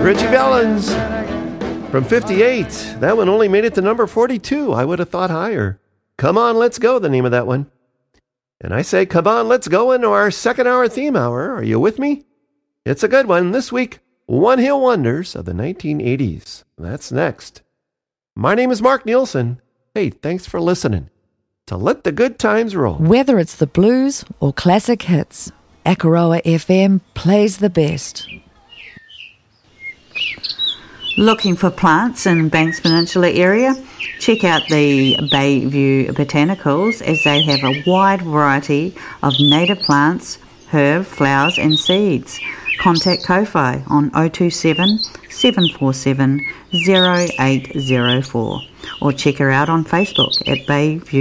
Richie Valens from 58. That one only made it to number 42. I would have thought higher. Come On, Let's Go, the name of that one. And I say, come on, let's go into our second hour theme hour. Are you with me? It's a good one. This week, One Hit Wonders of the 1980s. That's next. My name is Mark Nielsen. Hey, thanks for listening to Let the Good Times Roll. Whether it's the blues or classic hits, Akaroa FM plays the best. Looking for plants in Banks Peninsula area? Check out the Bayview Botanicals, as they have a wide variety of native plants, herb, flowers and seeds. Contact Ko-Fi on 027 747 0804 or check her out on Facebook at Bayview